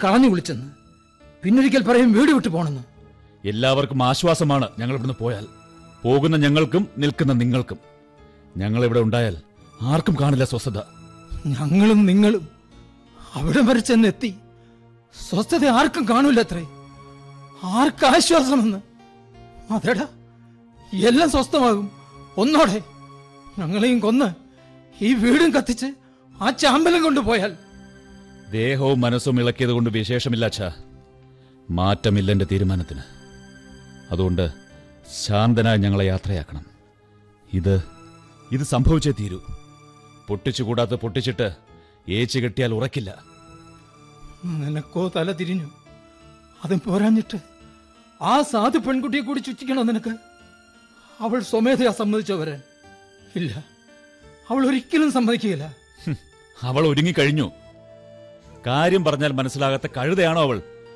കളഞ്ഞു വിളിച്ചെന്ന്, പിന്നൊരിക്കൽ പറയും വീട് വിട്ടു പോണെന്ന്. എല്ലാവർക്കും ആശ്വാസമാണ് ഞങ്ങൾ ഇവിടുന്ന് പോയാൽ. പോകുന്ന ഞങ്ങൾക്കും നിൽക്കുന്ന നിങ്ങൾക്കും. ഞങ്ങൾ ഇവിടെ ഉണ്ടായാൽ ആർക്കും കാണില്ല സ്വസ്ഥത. ഞങ്ങളും നിങ്ങളും അവിടെ വരെ ചെന്നെത്തി. സ്വസ്ഥത ആർക്കും കാണൂലത്രേ. ആർക്കാശ്വാസമെന്ന്? അതെടാ, എല്ലാം സ്വസ്ഥമാകും ഒന്നോടെ. ഞങ്ങളെയും കൊന്ന് ഈ വീടും കത്തിച്ച് ആ ചാമ്പലം കൊണ്ടുപോയാൽ. ദേഹവും മനസ്സും ഇളക്കിയത് കൊണ്ട് വിശേഷമില്ല അച്ഛാ. മാറ്റമില്ല എന്റെ തീരുമാനത്തിന്. അതുകൊണ്ട് ശാന്തനായി ഞങ്ങളെ യാത്രയാക്കണം. ഇത് സംഭവിച്ചേ തീരൂ. പൊട്ടിച്ചുകൂടാത്ത പൊട്ടിച്ചിട്ട് ഏച്ചു കെട്ടിയാൽ ഉറക്കില്ല. നിനക്കോ തല തിരിഞ്ഞു. അതും പോരാഞ്ഞിട്ട് ആ സാധു പെൺകുട്ടിയെ കൂടി ചുറ്റിക്കണോ നിനക്ക്? അവൾ സ്വമേധയാ സമ്മതിച്ചോ വരാൻ? ഇല്ല, അവൾ ഒരിക്കലും സമ്മതിക്കുകയില്ല. അവൾ ഒരുങ്ങിക്കഴിഞ്ഞു. കാര്യം പറഞ്ഞാൽ മനസ്സിലാകാത്ത കഴുതയാണോ അവൾ?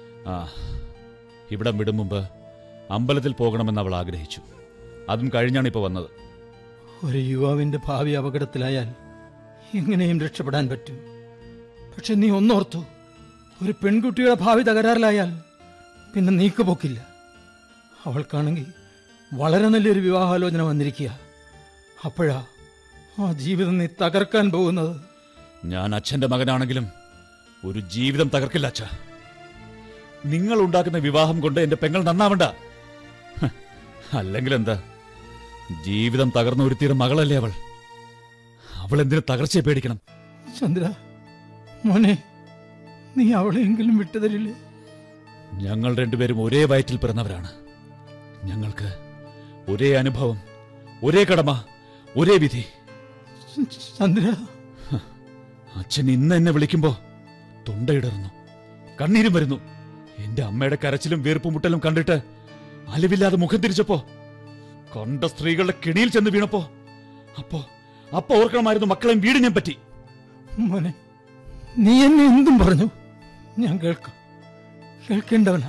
ഇവിടം വിടും മുമ്പ് അമ്പലത്തിൽ പോകണമെന്ന് അവൾ ആഗ്രഹിച്ചു. അതും കഴിഞ്ഞാണ് ഇപ്പൊ വന്നത്. ഒരു യുവാവിന്റെ ഭാവി അപകടത്തിലായാൽ എങ്ങനെയും രക്ഷപ്പെടാൻ പറ്റും. പക്ഷെ നീ ഒന്നോർത്തു, ഒരു പെൺകുട്ടിയുടെ ഭാവി തകരാറിലായാൽ പിന്നെ നീക്കുപോക്കില്ല. അവൾക്കാണെങ്കിൽ വളരെ നല്ലൊരു വിവാഹാലോചന വന്നിരിക്കുക. അപ്പോഴാ ആ ജീവിതം നീ തകർക്കാൻ പോകുന്നത്. ഞാൻ അച്ഛന്റെ മകനാണെങ്കിലും ഒരു ജീവിതം തകർക്കില്ല അച്ഛ. നിങ്ങൾ ഉണ്ടാക്കുന്ന വിവാഹം കൊണ്ട് എന്റെ പെങ്ങൾ നന്നാവണ്ട. അല്ലെങ്കിൽ എന്താ, ജീവിതം തകർന്ന ഒരുത്തിയുടെ മകളല്ലേ അവൾ. അവൾ എന്തിനു തകർച്ചയെ പേടിക്കണം? ചന്ദ്ര മോനെ, നീ അവളെയെങ്കിലും വിട്ടുതരില്ലേ? ഞങ്ങൾ രണ്ടുപേരും ഒരേ വയറ്റിൽ പിറന്നവരാണ്. ഞങ്ങൾക്ക് ഒരേ അനുഭവം, ഒരേ കടമ, ഒരേ വിധി. ചന്ദ്ര, അച്ഛൻ ഇന്ന് എന്നെ വിളിക്കുമ്പോ തൊണ്ടയിടറുന്നു, കണ്ണീരും വരുന്നു. എന്റെ അമ്മയുടെ കരച്ചിലും വീർപ്പും മുട്ടലും കണ്ടിട്ട് അലിവില്ലാതെ മുഖം തിരിച്ചപ്പോ, കണ്ട സ്ത്രീകളുടെ കെണിയിൽ ചെന്ന് വീണപ്പോ, അപ്പൊ ഓർക്കണമായിരുന്നു മക്കളെയും വീടിനെ പറ്റി. മോനെ, നീ എന്നെ എന്തും പറഞ്ഞു, ഞാൻ കേൾക്കേണ്ടവനാ.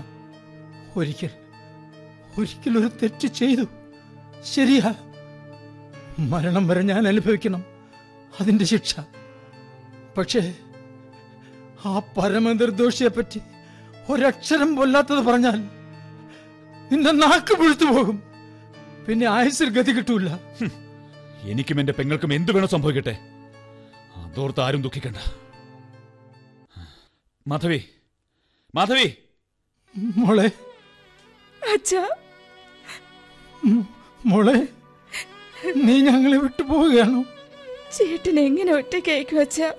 ഒരിക്കൽ ഒരു തെറ്റ് ചെയ്തു, ശരിയാ. മരണം വരെ ഞാൻ അനുഭവിക്കണം അതിന്റെ ശിക്ഷ. പക്ഷേ ആ പരമനിർദോഷിയെ പറ്റി ഒരക്ഷരം കൊല്ലാത്തത് പറഞ്ഞാൽ നിന്റെ നാക്ക് പുഴുത്തു പോകും. പിന്നെ ആയുസ്സിൽ ഗതി കിട്ടൂല. എനിക്കും എന്റെ പെങ്ങൾക്കും എന്തു വേണോ സംഭവിക്കട്ടെ, അതോർത്ത് ആരും ദുഃഖിക്കണ്ട. മാധവി, മാധവി. മോളെ. അച്ഛാ. മോളെ, നീ ഞങ്ങളെ വിട്ടു പോവുകയാണോ? ചേട്ടൻ എങ്ങനെ ഒറ്റയ്ക്കയക്കും അച്ഛാ?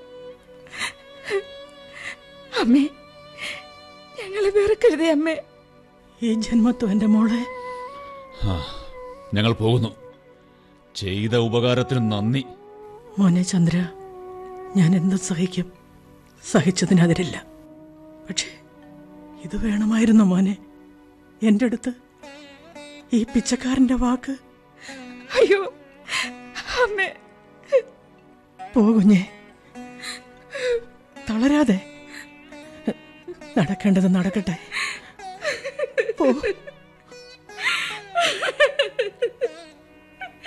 അമ്മേ, ഞങ്ങളെ വെറുക്കരുതേ അമ്മേ. ഈ ജന്മത്വം എന്റെ മോളെ. ഞങ്ങൾ പോകുന്നു. ചെയ്ത ഉപകാരത്തിന് നന്ദി. മോനെ ചന്ദ്ര, ഞാൻ എന്തും സഹിക്കും, സഹിച്ചതിനെതിരില്ല. പക്ഷേ ഇത് വേണമായിരുന്നു മോനെ എന്റെ അടുത്ത്, ഈ പിച്ചക്കാരന്റെ വാക്ക്. അയ്യോ അമ്മേ. പോകുഞ്ഞേ, തളരാതെ. നടക്കേണ്ടത് നടക്കട്ടെ. പോ.